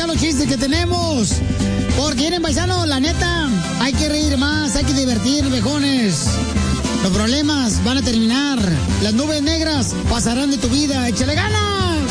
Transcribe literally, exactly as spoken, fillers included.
escuchar los chistes que tenemos. Porque miren, paisano, la neta, hay que reír más, hay que divertir, viejones. Los problemas van a terminar. Las nubes negras pasarán de tu vida. ¡Échale ganas!